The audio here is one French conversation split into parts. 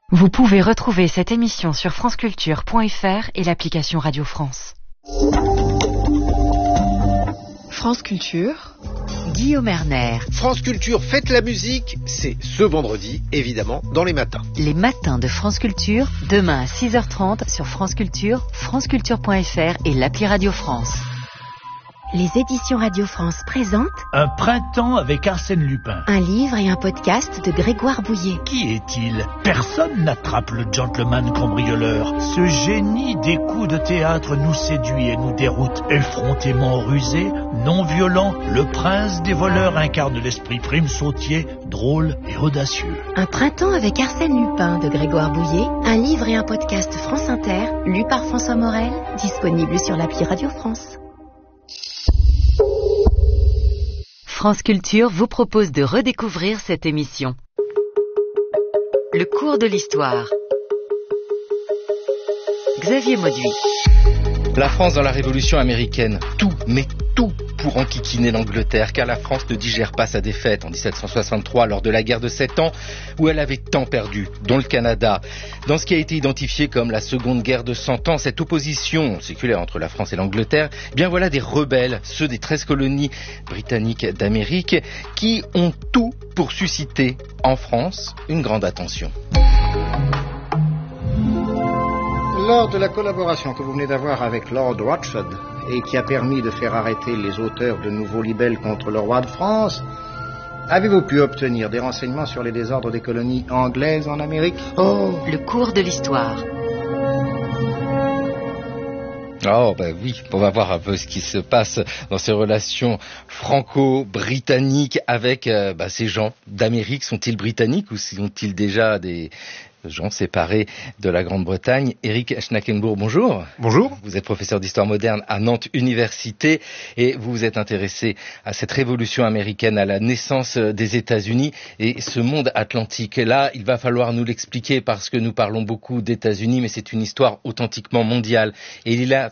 Vous pouvez retrouver cette émission sur franceculture.fr et l'application Radio France. France Culture, Guillaume Erner. France Culture, faites la musique, c'est ce vendredi, évidemment, dans les matins. Les matins de France Culture, demain à 6h30 sur France Culture, franceculture.fr et l'appli Radio France. Les éditions Radio France présentent Un printemps avec Arsène Lupin. un livre et un podcast de Grégoire Bouillet. Qui est-il? Personne n'attrape le gentleman cambrioleur. Ce génie des coups de théâtre nous séduit et nous déroute. Effrontément rusé, non violent, le prince des voleurs incarne l'esprit prime sautier, drôle et audacieux. Un printemps avec Arsène Lupin de Grégoire Bouillet, un livre et un podcast France Inter, lu par François Morel, disponible sur l'appli Radio France. France Culture vous propose de redécouvrir cette émission. Le cours de l'histoire. Xavier Mauduit. La France dans la Révolution américaine, tout, mais tout pour enquiquiner l'Angleterre, car la France ne digère pas sa défaite en 1763 lors de la guerre de 7 ans, où elle avait tant perdu, dont le Canada. Dans ce qui a été identifié comme la seconde guerre de 100 ans, cette opposition séculaire entre la France et l'Angleterre, eh bien voilà des rebelles, ceux des 13 colonies britanniques d'Amérique, qui ont tout pour susciter en France une grande attention. Lors de la collaboration que vous venez d'avoir avec Lord Rochford et qui a permis de faire arrêter les auteurs de nouveaux libelles contre le roi de France, avez-vous pu obtenir des renseignements sur les désordres des colonies anglaises en Amérique? Le cours de l'histoire. Oh ben oui, on va voir un peu ce qui se passe dans ces relations franco-britanniques avec ces gens d'Amérique. Sont-ils britanniques ou sont-ils déjà des gens séparés de la Grande-Bretagne? Éric Schnackenbourg, bonjour. Bonjour. Vous êtes professeur d'histoire moderne à Nantes Université et vous vous êtes intéressé à cette révolution américaine, à la naissance des États-Unis et ce monde atlantique. Et là, il va falloir nous l'expliquer parce que nous parlons beaucoup d'États-Unis, mais c'est une histoire authentiquement mondiale. Et il y a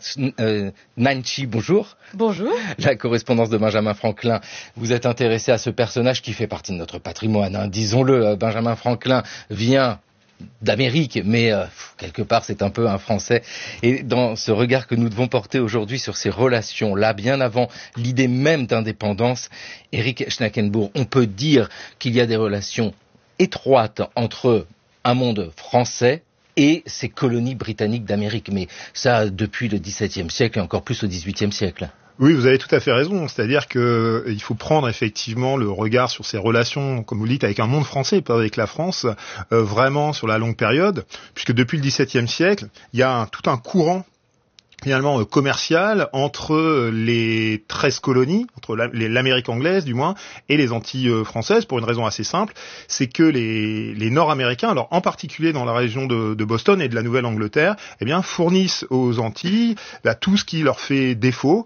Nancy, bonjour. Bonjour. La correspondance de Benjamin Franklin. Vous êtes intéressé à ce personnage qui fait partie de notre patrimoine, hein. Disons-le, Benjamin Franklin vient d'Amérique, mais quelque part c'est un peu un Français. Et dans ce regard que nous devons porter aujourd'hui sur ces relations-là, bien avant l'idée même d'indépendance, Éric Schnackenbourg, on peut dire qu'il y a des relations étroites entre un monde français et ces colonies britanniques d'Amérique. Mais ça, depuis le XVIIe siècle et encore plus au XVIIIe siècle. Oui, vous avez tout à fait raison. C'est-à-dire que il faut prendre effectivement le regard sur ces relations, comme vous le dites, avec un monde français, pas avec la France, vraiment sur la longue période, puisque depuis le XVIIe siècle, il y a tout un courant finalement commercial entre les 13 colonies, entre l'Amérique anglaise du moins, et les Antilles françaises, pour une raison assez simple, c'est que les Nord-Américains, alors en particulier dans la région de Boston et de la Nouvelle-Angleterre, eh bien fournissent aux Antilles tout ce qui leur fait défaut,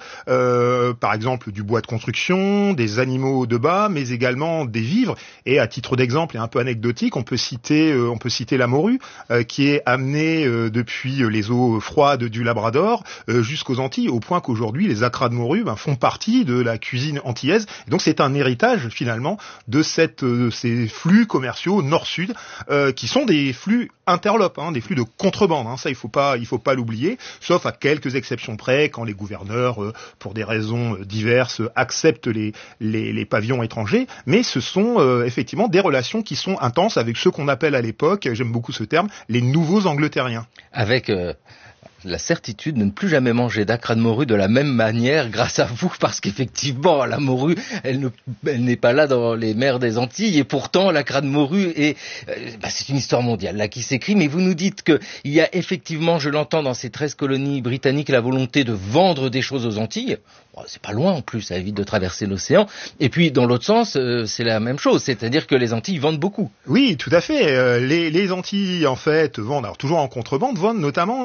par exemple du bois de construction, des animaux de bas, mais également des vivres. Et à titre d'exemple et un peu anecdotique, on peut citer la morue, qui est amenée depuis les eaux froides du Labrador jusqu'aux Antilles, au point qu'aujourd'hui les acras de morue font partie de la cuisine antillaise. Et donc c'est un héritage finalement de ces flux commerciaux nord-sud qui sont des flux interlopes, des flux de contrebande. Ça il faut pas l'oublier, sauf à quelques exceptions près, quand les gouverneurs pour des raisons diverses acceptent les pavillons étrangers. Mais ce sont effectivement des relations qui sont intenses avec ceux qu'on appelle à l'époque, j'aime beaucoup ce terme, les nouveaux Angleterriens. Avec la certitude de ne plus jamais manger d'acra de morue de la même manière grâce à vous, parce qu'effectivement la morue elle n'est pas là dans les mers des Antilles, et pourtant l'acra de morue c'est une histoire mondiale là qui s'écrit. Mais vous nous dites qu'il y a effectivement, je l'entends, dans ces 13 colonies britanniques la volonté de vendre des choses aux Antilles. C'est pas loin en plus, ça évite de traverser l'océan. Et puis dans l'autre sens, c'est la même chose, c'est-à-dire que les Antilles vendent beaucoup. Oui, tout à fait. Les Antilles en fait vendent, alors toujours en contrebande, vendent notamment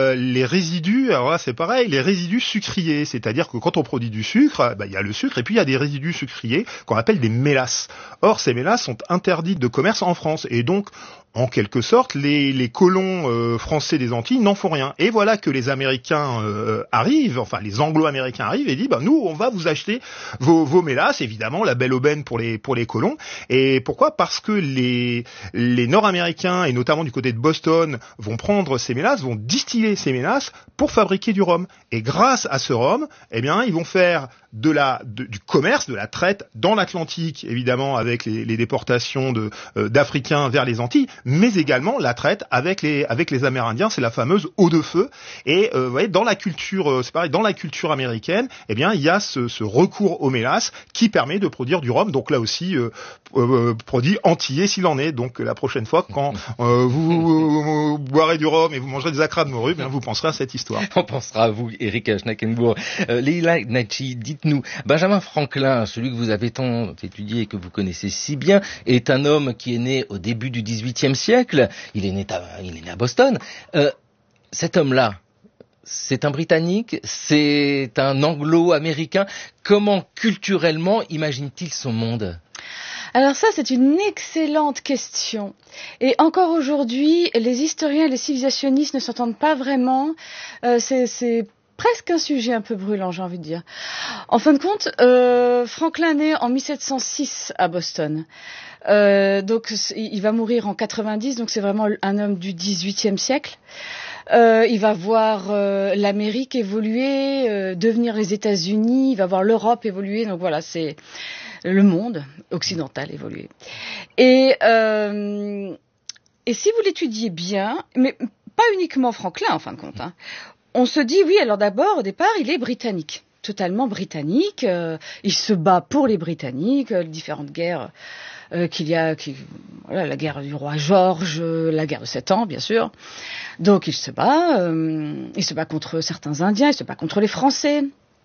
les résidus, alors là c'est pareil, les résidus sucriers, c'est-à-dire que quand on produit du sucre, il y a le sucre et puis il y a des résidus sucriers qu'on appelle des mélasses. Or ces mélasses sont interdites de commerce en France et donc en quelque sorte, les colons français des Antilles n'en font rien. Et voilà que les Américains arrivent, enfin les Anglo-Américains arrivent et disent nous on va vous acheter vos mélasses, évidemment la belle aubaine pour les colons. Et pourquoi ? Parce que les Nord-Américains et notamment du côté de Boston vont prendre ces mélasses, vont distiller ces mélasses pour fabriquer du rhum. Et grâce à ce rhum, eh bien ils vont faire du commerce, de la traite dans l'Atlantique, évidemment avec les déportations d'Africains vers les Antilles, mais également la traite avec les Amérindiens, c'est la fameuse eau de feu. Et vous voyez, dans la culture, c'est pareil, dans la culture américaine, eh bien il y a ce recours aux mélasses qui permet de produire du rhum. Donc là aussi, produit antillais s'il en est. Donc la prochaine fois, quand vous boirez du rhum et vous mangerez des acras de morue, bien vous penserez à cette histoire. On pensera à vous, Éric Schnackenbourg. Leila Nachi, dites-nous, Benjamin Franklin, celui que vous avez tant étudié et que vous connaissez si bien, est un homme qui est né au début du XVIIIe siècle. Il est né à Boston. Cet homme-là, c'est un Britannique, c'est un Anglo-Américain. Comment culturellement imagine-t-il son monde ? Alors ça, c'est une excellente question. Et encore aujourd'hui, les historiens et les civilisationnistes ne s'entendent pas vraiment. C'est presque un sujet un peu brûlant, j'ai envie de dire. En fin de compte, Franklin est né en 1706 à Boston. Donc il va mourir en 90, donc c'est vraiment un homme du XVIIIe siècle. Il va voir l'Amérique évoluer, devenir les États-Unis, il va voir l'Europe évoluer, donc voilà, c'est le monde occidental évoluer. Et si vous l'étudiez bien, mais pas uniquement Franklin en fin de compte, on se dit oui, alors d'abord au départ il est britannique, totalement britannique, il se bat pour les Britanniques, les différentes guerres qu'il y a, voilà, la guerre du roi George, la guerre de 7 ans, bien sûr. Donc il se bat contre certains Indiens, il se bat contre les Français.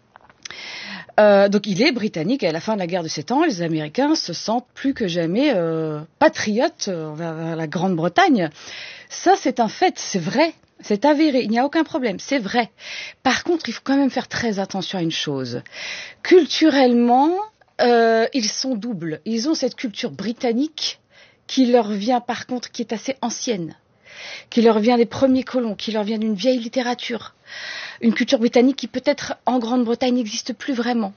Donc il est britannique et à la fin de la guerre de 7 ans, les Américains se sentent plus que jamais patriotes vers la Grande-Bretagne. Ça, c'est un fait, c'est vrai. C'est avéré, il n'y a aucun problème, c'est vrai. Par contre, il faut quand même faire très attention à une chose. Culturellement, ils sont doubles. Ils ont cette culture britannique qui leur vient par contre, qui est assez ancienne, qui leur vient des premiers colons, qui leur vient d'une vieille littérature. Une culture britannique qui peut-être en Grande-Bretagne n'existe plus vraiment.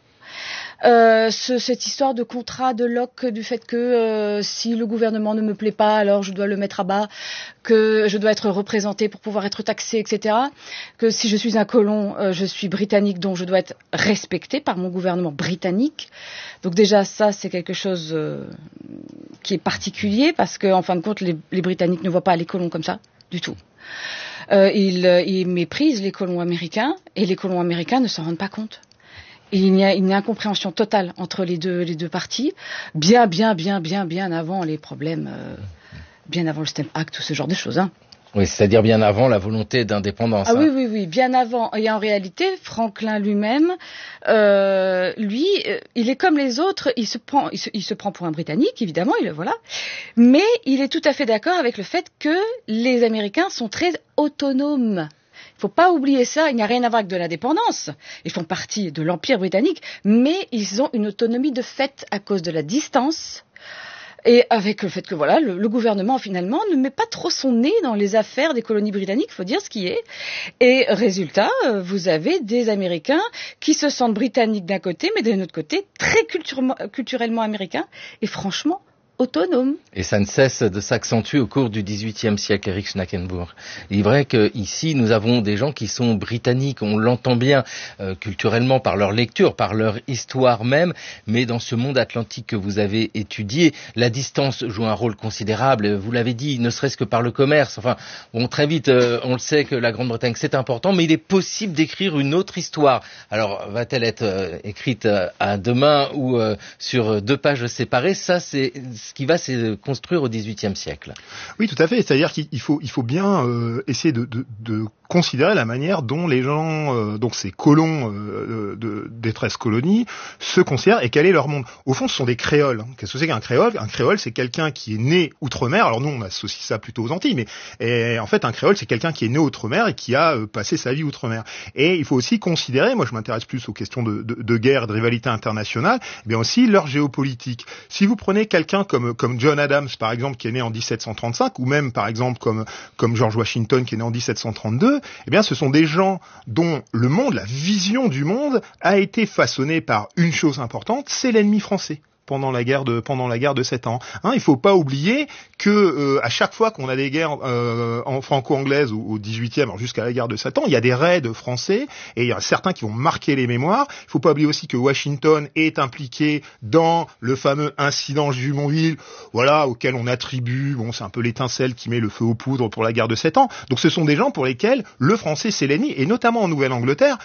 Cette histoire de contrat de Locke, du fait que si le gouvernement ne me plaît pas, alors je dois le mettre à bas, que je dois être représenté pour pouvoir être taxé, etc. Que si je suis un colon, je suis britannique, donc je dois être respecté par mon gouvernement britannique. Donc déjà, ça, c'est quelque chose qui est particulier, parce qu'en fin de compte, les Britanniques ne voient pas les colons comme ça, du tout. Ils méprisent les colons américains, et les colons américains ne s'en rendent pas compte. Et il y a une incompréhension totale entre les deux parties, bien avant les problèmes, bien avant le Stamp Act, tout ce genre de choses. Oui, c'est-à-dire bien avant la volonté d'indépendance. Oui, bien avant. Et en réalité, Franklin lui-même, lui, il est comme les autres, il se prend pour un Britannique, évidemment, voilà. Mais il est tout à fait d'accord avec le fait que les Américains sont très autonomes. Il ne faut pas oublier ça, il n'y a rien à voir avec de l'indépendance. Ils font partie de l'Empire britannique, mais ils ont une autonomie de fait à cause de la distance et avec le fait que voilà, le gouvernement finalement ne met pas trop son nez dans les affaires des colonies britanniques, il faut dire ce qui est. Et résultat, vous avez des Américains qui se sentent britanniques d'un côté, mais d'un autre côté très culturellement américains et franchement autonome. Et ça ne cesse de s'accentuer au cours du XVIIIe siècle, Éric Schnackenbourg. Il est vrai qu'ici, nous avons des gens qui sont britanniques, on l'entend bien culturellement par leur lecture, par leur histoire même, mais dans ce monde atlantique que vous avez étudié, la distance joue un rôle considérable, vous l'avez dit, ne serait-ce que par le commerce. Enfin, bon, très vite, on le sait que la Grande-Bretagne, c'est important, mais il est possible d'écrire une autre histoire. Alors, va-t-elle être écrite à deux mains ou sur 2 pages séparées ? Ça, c'est ce qui va se construire au XVIIIe siècle. Oui, tout à fait. C'est-à-dire qu'il faut bien essayer de considérer la manière dont les gens, donc ces colons des 13 colonies, se considèrent et quel est leur monde. Au fond, ce sont des créoles. Qu'est-ce que c'est qu'un créole ? Un créole, c'est quelqu'un qui est né outre-mer. Alors nous, on associe ça plutôt aux Antilles, mais en fait, un créole, c'est quelqu'un qui est né outre-mer et qui a passé sa vie outre-mer. Et il faut aussi considérer, moi je m'intéresse plus aux questions de guerre, de rivalité internationale, mais aussi leur géopolitique. Si vous prenez quelqu'un comme John Adams, par exemple, qui est né en 1735, ou même, par exemple, comme George Washington, qui est né en 1732, eh bien, ce sont des gens dont le monde, la vision du monde, a été façonnée par une chose importante, c'est l'ennemi français. Pendant la guerre de 7 ans. Il faut pas oublier que à chaque fois qu'on a des guerres en franco-anglaises au 18e, alors jusqu'à la guerre de 7 ans, il y a des raids français et il y a certains qui vont marquer les mémoires. Il faut pas oublier aussi que Washington est impliqué dans le fameux incident Jumonville, voilà, auquel on attribue, c'est un peu l'étincelle qui met le feu aux poudres pour la guerre de 7 ans. Donc ce sont des gens pour lesquels le français c'est l'ennemi, et notamment en Nouvelle-Angleterre,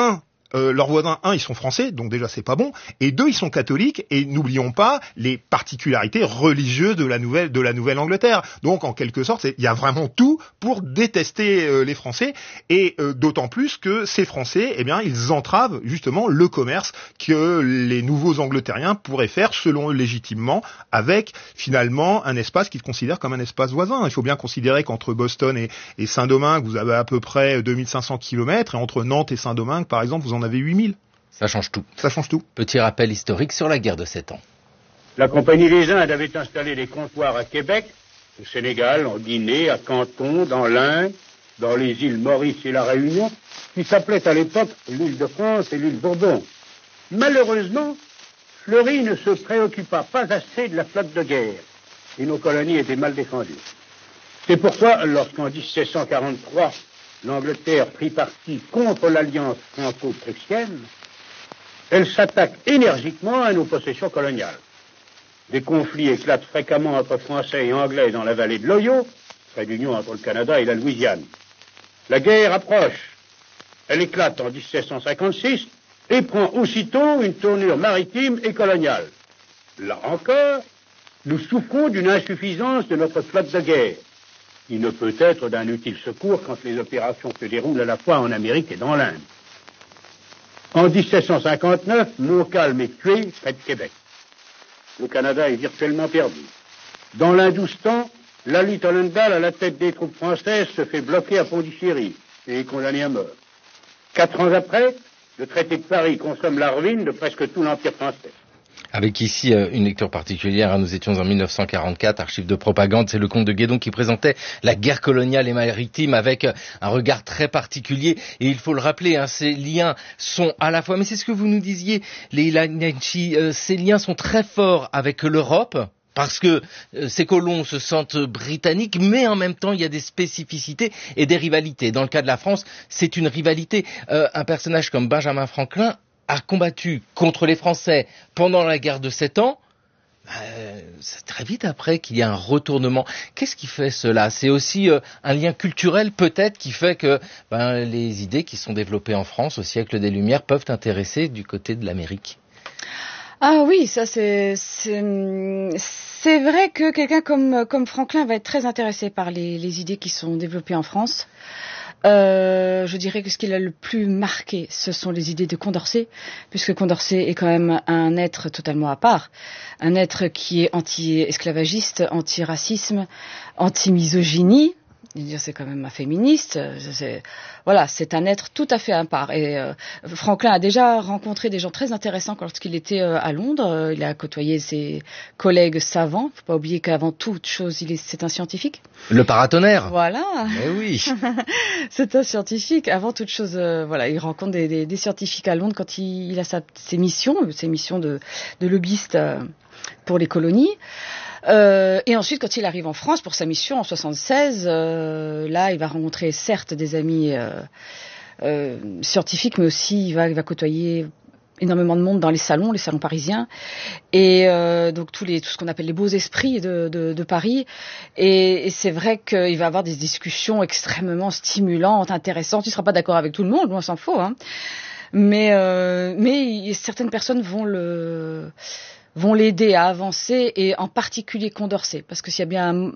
leurs voisins, ils sont français, donc déjà c'est pas bon, et 2, ils sont catholiques, et n'oublions pas les particularités religieuses de la Nouvelle-Angleterre. Donc en quelque sorte, il y a vraiment tout pour détester les Français, et d'autant plus que ces Français, eh bien, ils entravent justement le commerce que les nouveaux Angleterriens pourraient faire, selon eux légitimement, avec finalement un espace qu'ils considèrent comme un espace voisin. Il faut bien considérer qu'entre Boston et Saint-Domingue, vous avez à peu près 2500 kilomètres, et entre Nantes et Saint-Domingue, par exemple, vous en avez 8000. Ça change tout. Ça change tout. Petit rappel historique sur la guerre de 7 ans. La Compagnie des Indes avait installé des comptoirs à Québec, au Sénégal, en Guinée, à Canton, dans l'Inde, dans les îles Maurice et la Réunion, qui s'appelaient à l'époque l'île de France et l'île Bourbon. Malheureusement, Fleury ne se préoccupa pas assez de la flotte de guerre, et nos colonies étaient mal défendues. C'est pourquoi, lorsqu'en 1743, l'Angleterre prit parti contre l'alliance franco-prussienne, elle s'attaque énergiquement à nos possessions coloniales. Des conflits éclatent fréquemment entre Français et Anglais dans la vallée de l'Ohio, près d'union entre le Canada et la Louisiane. La guerre approche. Elle éclate en 1756 et prend aussitôt une tournure maritime et coloniale. Là encore, nous souffrons d'une insuffisance de notre flotte de guerre. Il ne peut être d'un utile secours quand les opérations se déroulent à la fois en Amérique et dans l'Inde. En 1759, Montcalm est tué près de Québec. Le Canada est virtuellement perdu. Dans l'Hindoustan, Lally Tollendal, à la tête des troupes françaises, se fait bloquer à Pondichéry et est condamné à mort. 4 ans après, le traité de Paris consomme la ruine de presque tout l'Empire français. Avec ici une lecture particulière, nous étions en 1944, archives de propagande, c'est le comte de Guédon qui présentait la guerre coloniale et maritime avec un regard très particulier, et il faut le rappeler, ces liens sont à la fois, mais c'est ce que vous nous disiez, Leila Gnanchi, ces liens sont très forts avec l'Europe, parce que ces colons se sentent britanniques, mais en même temps il y a des spécificités et des rivalités. Dans le cas de la France, c'est une rivalité. Un personnage comme Benjamin Franklin a combattu contre les Français pendant la guerre de 7 ans, c'est très vite après qu'il y a un retournement. Qu'est-ce qui fait cela ? C'est aussi un lien culturel peut-être qui fait que les idées qui sont développées en France au siècle des Lumières peuvent intéresser du côté de l'Amérique. Ah oui, ça c'est vrai que quelqu'un comme Franklin va être très intéressé par les idées qui sont développées en France. Je dirais que ce qui l'a le plus marqué, ce sont les idées de Condorcet, puisque Condorcet est quand même un être totalement à part, un être qui est anti-esclavagiste, anti-racisme, anti-misogynie. C'est quand même un féministe. C'est un être tout à fait à part. Et Franklin a déjà rencontré des gens très intéressants lorsqu'il était à Londres. Il a côtoyé ses collègues savants. Faut pas oublier qu'avant toute chose, c'est un scientifique. Le paratonnerre. Voilà. Eh oui. C'est un scientifique. Avant toute chose, il rencontre des scientifiques à Londres quand il a ses missions de lobbyiste pour les colonies. Et ensuite, quand il arrive en France pour sa mission en 76, là, il va rencontrer certes des amis scientifiques, mais aussi il va côtoyer énormément de monde dans les salons parisiens, et donc tout ce qu'on appelle les beaux esprits de Paris. Et c'est vrai qu'il va avoir des discussions extrêmement stimulantes, intéressantes. Il ne sera pas d'accord avec tout le monde, loin s'en faut, hein. Mais certaines personnes vont vont l'aider à avancer, et en particulier Condorcet, parce que s'il y a bien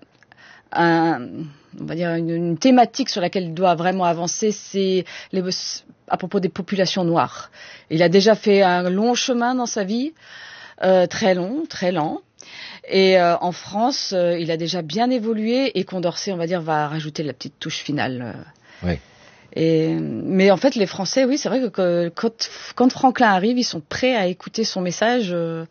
on va dire une thématique sur laquelle il doit vraiment avancer, c'est à propos des populations noires. Il a déjà fait un long chemin dans sa vie, très long, très lent. Et en France, il a déjà bien évolué, et Condorcet, on va dire, va rajouter la petite touche finale. Oui. Mais en fait, les Français, oui, c'est vrai que quand Franklin arrive, ils sont prêts à écouter son message.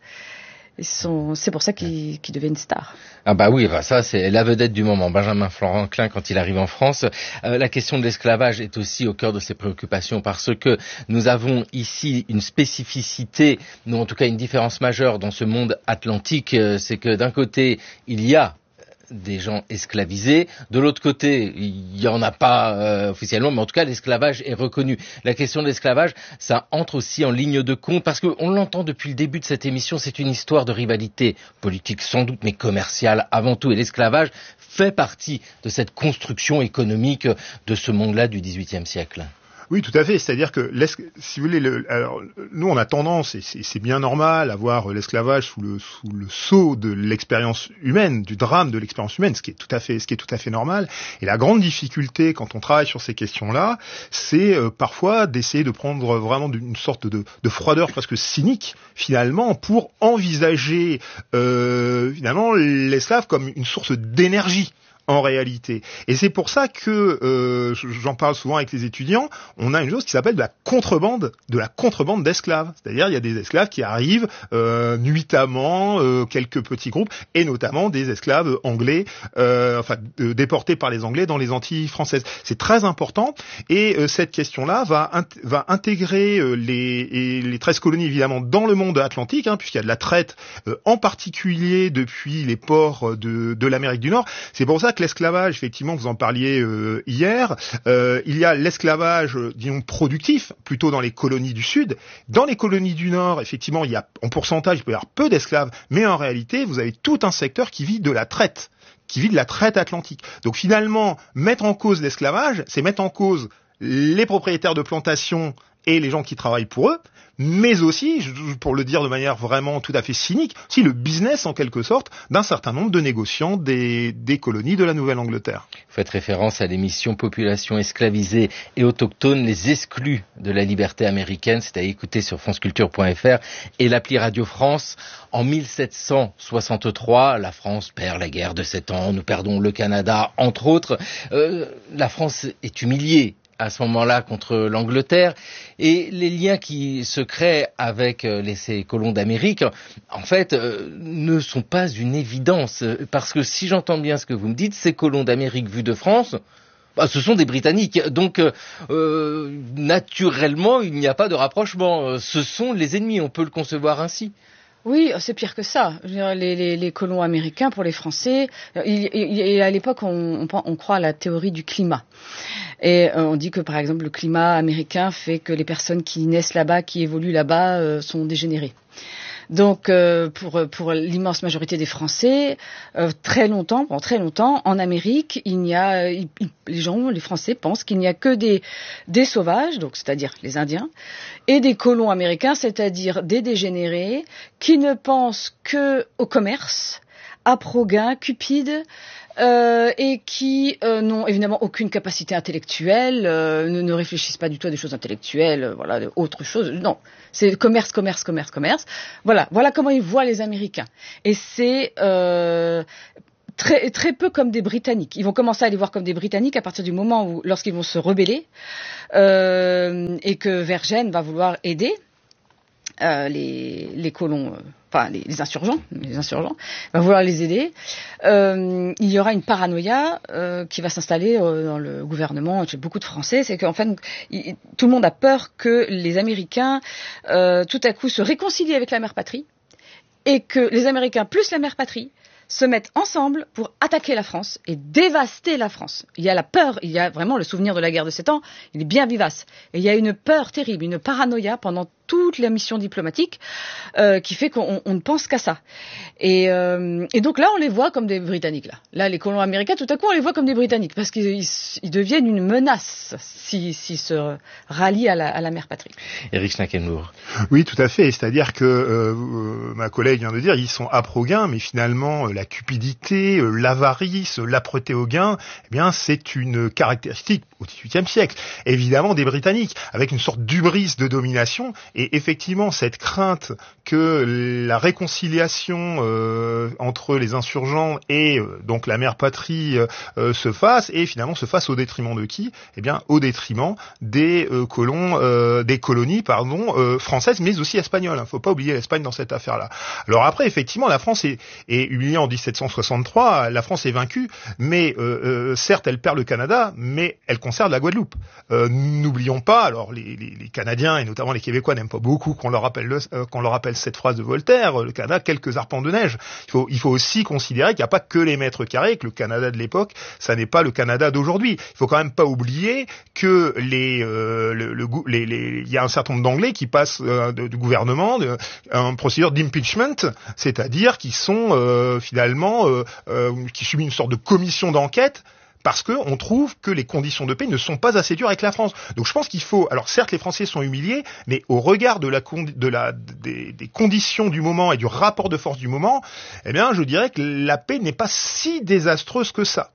C'est pour ça qu'il devient une star. Ah bah oui, ça c'est la vedette du moment, Benjamin Franklin, quand il arrive en France. La question de l'esclavage est aussi au cœur de ses préoccupations, parce que nous avons ici une spécificité, ou en tout cas une différence majeure dans ce monde atlantique, c'est que d'un côté il y a des gens esclavisés. De l'autre côté, il n'y en a pas officiellement, mais en tout cas, l'esclavage est reconnu. La question de l'esclavage, ça entre aussi en ligne de compte, parce qu'on l'entend depuis le début de cette émission, c'est une histoire de rivalité politique sans doute, mais commerciale avant tout. Et l'esclavage fait partie de cette construction économique de ce monde-là du XVIIIe siècle. Oui, tout à fait. C'est-à-dire que, si vous voulez, alors nous on a tendance, et c'est bien normal, à voir l'esclavage sous le sceau de l'expérience humaine, du drame de l'expérience humaine, ce qui est tout à fait normal. Et la grande difficulté quand on travaille sur ces questions-là, c'est parfois d'essayer de prendre vraiment une sorte de froideur presque cynique finalement pour envisager finalement l'esclave comme une source d'énergie. En réalité. Et c'est pour ça que, j'en parle souvent avec les étudiants, on a une chose qui s'appelle de la contrebande d'esclaves. C'est-à-dire, il y a des esclaves qui arrivent nuitamment, quelques petits groupes, et notamment des esclaves anglais, déportés par les Anglais dans les Antilles françaises. C'est très important, et cette question-là va intégrer les 13 colonies, évidemment, dans le monde atlantique, puisqu'il y a de la traite, en particulier depuis les ports de l'Amérique du Nord. C'est pour ça que l'esclavage, effectivement, vous en parliez hier, il y a l'esclavage, disons, productif, plutôt dans les colonies du Sud. Dans les colonies du Nord, effectivement, il y a, en pourcentage, il peut y avoir peu d'esclaves, mais en réalité, vous avez tout un secteur qui vit de la traite, atlantique. Donc finalement, mettre en cause l'esclavage, c'est mettre en cause les propriétaires de plantations et les gens qui travaillent pour eux, mais aussi, pour le dire de manière vraiment tout à fait cynique, si le business en quelque sorte d'un certain nombre de négociants des colonies de la Nouvelle-Angleterre. Vous faites référence à l'émission Population esclavisée et autochtone, les exclus de la liberté américaine, c'est à écouter sur franceculture.fr et l'appli Radio France. En 1763, la France perd la guerre de 7 ans, nous perdons le Canada, entre autres. La France est humiliée à ce moment-là contre l'Angleterre, et les liens qui se créent avec ces colons d'Amérique, en fait, ne sont pas une évidence, parce que si j'entends bien ce que vous me dites, ces colons d'Amérique vus de France, ce sont des Britanniques, donc naturellement il n'y a pas de rapprochement, ce sont les ennemis, on peut le concevoir ainsi. Oui, c'est pire que ça. Je veux dire, les colons américains, pour les Français, à l'époque, on croit à la théorie du climat. Et on dit que, par exemple, le climat américain fait que les personnes qui naissent là-bas, qui évoluent là-bas, sont dégénérées. Donc, pour l'immense majorité des Français, pendant très longtemps, en Amérique, les Français pensent qu'il n'y a que des sauvages, donc c'est-à-dire les Indiens, et des colons américains, c'est-à-dire des dégénérés, qui ne pensent que au commerce, à pro-gain, cupides, et qui n'ont évidemment aucune capacité intellectuelle, ne réfléchissent pas du tout à des choses intellectuelles, autre chose. Non, c'est commerce. Voilà comment ils voient les Américains. Et c'est très, très peu comme des Britanniques. Ils vont commencer à les voir comme des Britanniques à partir du moment où, lorsqu'ils vont se rebeller, et que Vergennes va vouloir aider les colons, les insurgents, va vouloir les aider. Il y aura une paranoïa qui va s'installer dans le gouvernement chez beaucoup de Français, c'est qu'en fait tout le monde a peur que les Américains tout à coup se réconcilient avec la mère patrie, et que les Américains plus la mère patrie se mettent ensemble pour attaquer la France et dévaster la France. Il y a la peur, il y a vraiment le souvenir de la guerre de 7 ans, il est bien vivace. Et il y a une peur terrible, une paranoïa pendant toute la mission diplomatique qui fait qu'on ne pense qu'à ça. Et donc là, on les voit comme des Britanniques. Là, les colons américains, tout à coup, on les voit comme des Britanniques parce qu'ils deviennent une menace s'ils se rallient à la mère patrie. Éric Schnackenburg. Oui, tout à fait. C'est-à-dire que ma collègue vient de dire, ils sont âpres au gain, mais finalement, la cupidité, l'avarice, l'âpreté au gain, eh bien, c'est une caractéristique au XVIIIe siècle, évidemment des Britanniques, avec une sorte d'hubris de domination. Et effectivement, cette crainte que la réconciliation entre les insurgents et donc la mère patrie se fasse, et finalement se fasse au détriment de qui ? Eh bien, au détriment des colonies françaises, mais aussi espagnoles. Faut pas oublier l'Espagne dans cette affaire-là. Alors après, effectivement, la France est humiliée en 1763. La France est vaincue, mais certes, elle perd le Canada, mais elle conserve la Guadeloupe. N'oublions pas, alors les Canadiens et notamment les Québécois n'aiment pas beaucoup qu'on leur rappelle cette phrase de Voltaire, le Canada, quelques arpents de neige. Il faut aussi considérer qu'il n'y a pas que les mètres carrés, que le Canada de l'époque, ça n'est pas le Canada d'aujourd'hui. Il faut quand même pas oublier que il y a un certain nombre d'Anglais qui passent du gouvernement un procédure d'impeachment, c'est-à-dire qui sont finalement qui subissent une sorte de commission d'enquête parce que on trouve que les conditions de paix ne sont pas assez dures avec la France. Donc je pense qu'il faut, alors certes les Français sont humiliés, mais au regard des conditions du moment et du rapport de force du moment, eh bien je dirais que la paix n'est pas si désastreuse que ça.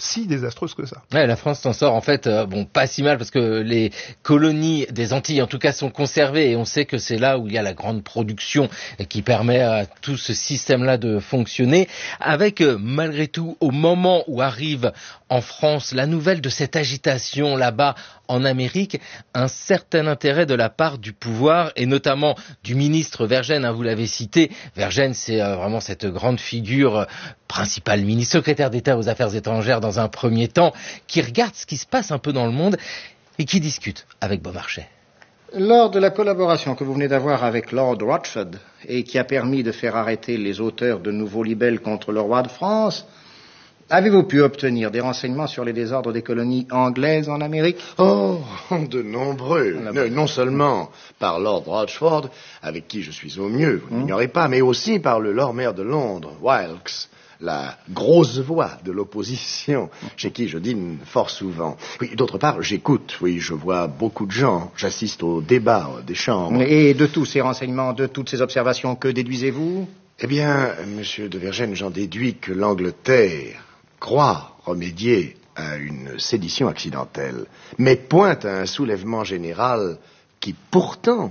Ouais, la France s'en sort en fait pas si mal parce que les colonies des Antilles en tout cas sont conservées et on sait que c'est là où il y a la grande production qui permet à tout ce système-là de fonctionner avec malgré tout au moment où arrive en France la nouvelle de cette agitation là-bas en Amérique, un certain intérêt de la part du pouvoir et notamment du ministre Vergène, vous l'avez cité. Vergène, c'est vraiment cette grande figure, principal ministre, secrétaire d'État aux Affaires étrangères dans un premier temps, qui regarde ce qui se passe un peu dans le monde et qui discute avec Beaumarchais. Lors de la collaboration que vous venez d'avoir avec Lord Rothschild et qui a permis de faire arrêter les auteurs de nouveaux libelles contre le roi de France, avez-vous pu obtenir des renseignements sur les désordres des colonies anglaises en Amérique ? Oh, de nombreux. Non seulement par Lord Rochford, avec qui je suis au mieux, vous n'ignorez pas, mais aussi par le Lord Mayor de Londres, Wilkes, la grosse voix de l'opposition, chez qui je dîne fort souvent. Oui, d'autre part, j'écoute, je vois beaucoup de gens, j'assiste aux débats des chambres. Et de tous ces renseignements, de toutes ces observations, que déduisez-vous ? Eh bien, monsieur de Vergène, j'en déduis que l'Angleterre croit remédier à une sédition accidentelle, mais pointe à un soulèvement général qui, pourtant,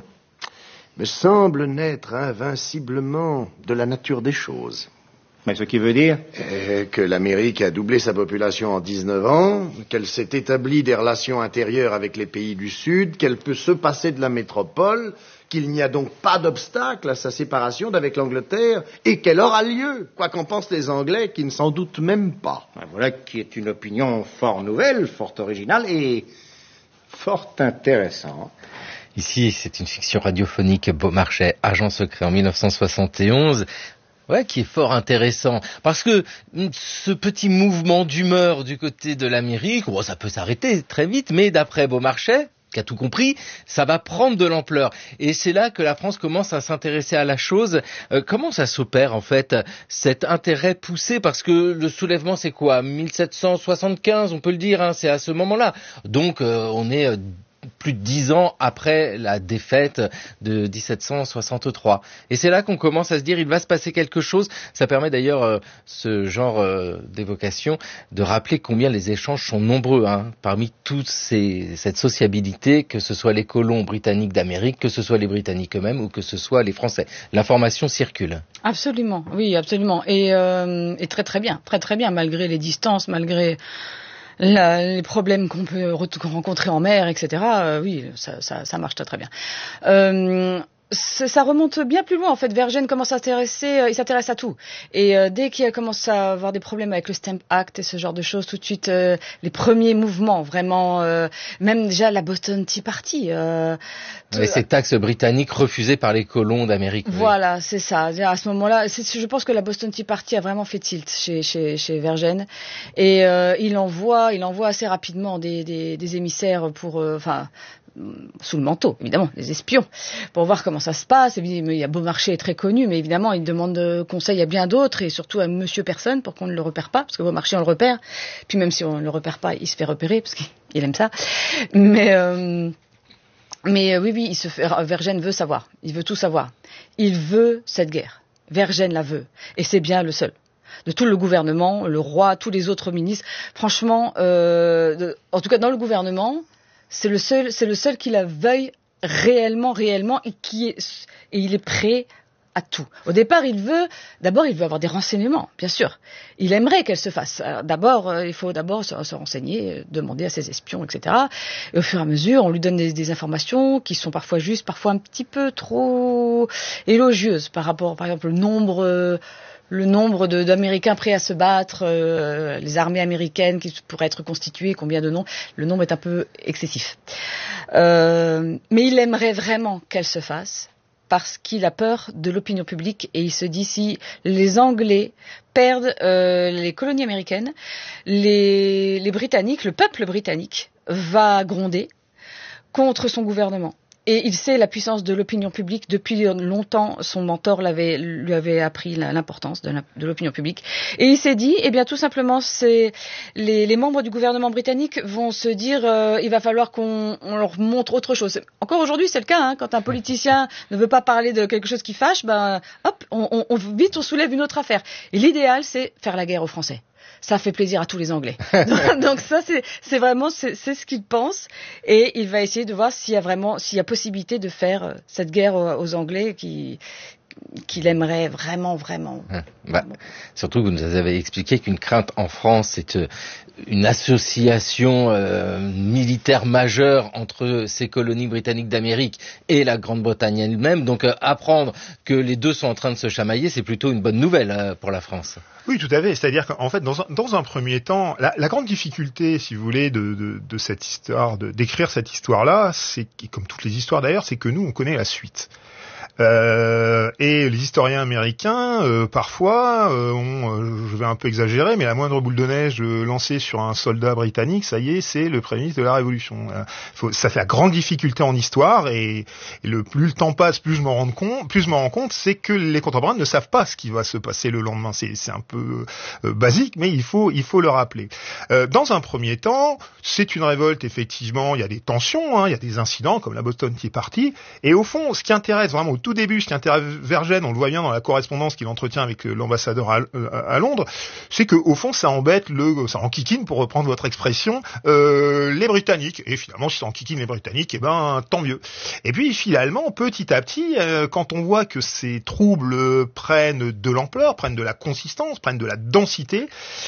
me semble naître invinciblement de la nature des choses. Mais ce qui veut dire que l'Amérique a doublé sa population en 19 ans, qu'elle s'est établie des relations intérieures avec les pays du Sud, qu'elle peut se passer de la métropole, qu'il n'y a donc pas d'obstacle à sa séparation d'avec l'Angleterre et qu'elle aura lieu, quoi qu'en pensent les Anglais qui ne s'en doutent même pas. Voilà qui est une opinion fort nouvelle, fort originale et fort intéressante. Ici, c'est une fiction radiophonique Beaumarchais, agent secret en 1971. Ouais, qui est fort intéressant, parce que ce petit mouvement d'humeur du côté de l'Amérique, ça peut s'arrêter très vite, mais d'après Beaumarchais, qui a tout compris, ça va prendre de l'ampleur. Et c'est là que la France commence à s'intéresser à la chose. Comment ça s'opère, en fait, cet intérêt poussé ? Parce que le soulèvement, c'est quoi ? 1775, on peut le dire, c'est à ce moment-là. Donc, on est plus de 10 ans après la défaite de 1763. Et c'est là qu'on commence à se dire, il va se passer quelque chose. Ça permet d'ailleurs, ce genre d'évocation, de rappeler combien les échanges sont nombreux, parmi toute cette sociabilité, que ce soit les colons britanniques d'Amérique, que ce soit les Britanniques eux-mêmes ou que ce soit les Français. L'information circule. Absolument, oui, absolument. Et très très bien, malgré les distances, malgré les problèmes qu'on peut rencontrer en mer, etc. Oui, ça marche très très bien. Ça remonte bien plus loin, en fait. Vergène commence à s'intéresser, il s'intéresse à tout. Et dès qu'il commence à avoir des problèmes avec le Stamp Act et ce genre de choses, tout de suite, les premiers mouvements, vraiment, même déjà la Boston Tea Party. Ces taxes britanniques refusées par les colons d'Amérique. Voilà, oui. C'est ça. À ce moment-là, je pense que la Boston Tea Party a vraiment fait tilt chez Vergène. Et il envoie assez rapidement des émissaires pour, sous le manteau, évidemment, les espions, pour voir comment ça se passe. Mais il y a Beaumarchais est très connu, mais évidemment, il demande conseil à bien d'autres, et surtout à Monsieur Personne, pour qu'on ne le repère pas, parce que Beaumarchais, on le repère. Puis même si on ne le repère pas, il se fait repérer, parce qu'il aime ça. Mais oui, Vergennes veut savoir. Il veut tout savoir. Il veut cette guerre. Vergennes la veut. Et c'est bien le seul. De tout le gouvernement, le roi, tous les autres ministres. Franchement, en tout cas dans le gouvernement, c'est le seul qui la veuille réellement, et il est prêt à tout. Au départ, il veut avoir des renseignements, bien sûr. Il aimerait qu'elle se fasse. Il faut d'abord se renseigner, demander à ses espions, etc. Et au fur et à mesure, on lui donne des informations qui sont parfois justes, parfois un petit peu trop élogieuses par rapport, par exemple, le nombre d'Américains prêts à se battre, les armées américaines qui pourraient être constituées, combien de noms, le nombre est un peu excessif. Mais il aimerait vraiment qu'elle se fasse, parce qu'il a peur de l'opinion publique, et il se dit si les Anglais perdent les colonies américaines, les Britanniques, le peuple britannique va gronder contre son gouvernement. Et il sait la puissance de l'opinion publique. Depuis longtemps, son mentor lui avait appris l'importance de l'opinion publique. Et il s'est dit, tout simplement, les membres du gouvernement britannique vont se dire, il va falloir qu'on leur montre autre chose. Encore aujourd'hui, c'est le cas, hein, quand un politicien ne veut pas parler de quelque chose qui fâche, vite on soulève une autre affaire. Et l'idéal, c'est faire la guerre aux Français. Ça fait plaisir à tous les Anglais. Donc ça, c'est vraiment ce qu'il pense, et il va essayer de voir s'il y a possibilité de faire cette guerre aux Anglais qu'il aimerait vraiment. Surtout que vous nous avez expliqué qu'une crainte en France, c'est une association militaire majeure entre ces colonies britanniques d'Amérique et la Grande-Bretagne elle-même. Donc apprendre que les deux sont en train de se chamailler, c'est plutôt une bonne nouvelle pour la France. Oui, tout à fait. C'est-à-dire qu'en fait, dans un premier temps, la grande difficulté, si vous voulez, de cette histoire, d'écrire cette histoire-là, c'est, comme toutes les histoires d'ailleurs, c'est que nous, on connaît la suite. Et les historiens américains, parfois, je vais un peu exagérer, mais la moindre boule de neige lancée sur un soldat britannique, ça y est, c'est le Premier ministre de la Révolution. Ça fait la grande difficulté en histoire, et plus le temps passe, plus je m'en rends compte, c'est que les contemporains ne savent pas ce qui va se passer le lendemain. C'est un peu basique, mais il faut le rappeler. Dans un premier temps, c'est une révolte, effectivement, il y a des tensions, hein, il y a des incidents, comme la Boston Tea Party, et au fond, ce qui intéresse vraiment au tout début, ce qui intéresse Vergennes, on le voit bien dans la correspondance qu'il entretient avec l'ambassadeur à Londres, c'est que au fond, ça enquiquine, pour reprendre votre expression, les Britanniques. Et finalement, si ça enquiquine les Britanniques, tant mieux. Et puis finalement, petit à petit, quand on voit que ces troubles prennent de l'ampleur, prennent de la consistance, prennent de la densité,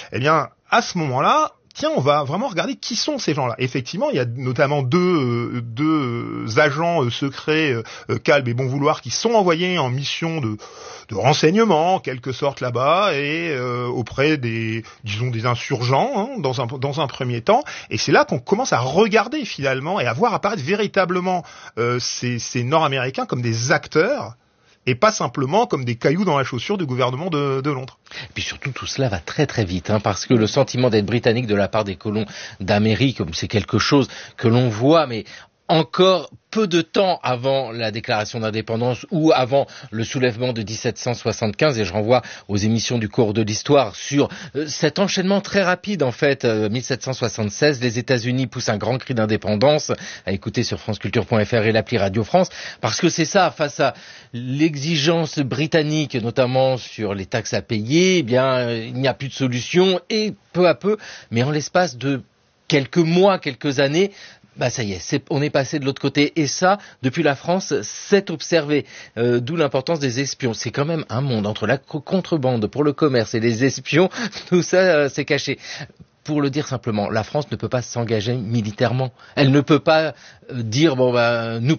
à ce moment-là, on va vraiment regarder qui sont ces gens-là. Effectivement, il y a notamment deux agents secrets, Kalb et Bon Vouloir, qui sont envoyés en mission de renseignement, en quelque sorte, là-bas, et auprès des insurgents, hein, dans un premier temps. Et c'est là qu'on commence à regarder, finalement, et à voir apparaître véritablement ces Nord-Américains comme des acteurs, et pas simplement comme des cailloux dans la chaussure du gouvernement de Londres. Et puis surtout, tout cela va très très vite, hein, parce que le sentiment d'être britannique de la part des colons d'Amérique, c'est quelque chose que l'on voit, mais encore peu de temps avant la déclaration d'indépendance ou avant le soulèvement de 1775, et je renvoie aux émissions du cours de l'histoire sur cet enchaînement très rapide, en fait. 1776, les États-Unis poussent un grand cri d'indépendance, à écouter sur franceculture.fr et l'appli Radio France, parce que c'est ça, face à l'exigence britannique, notamment sur les taxes à payer, il n'y a plus de solution, et peu à peu, mais en l'espace de quelques mois, quelques années, ça y est, on est passé de l'autre côté, et ça, depuis la France, c'est observé, d'où l'importance des espions. C'est quand même un monde entre la contrebande pour le commerce et les espions, tout ça, c'est caché. Pour le dire simplement, la France ne peut pas s'engager militairement. Elle ne peut pas dire, nous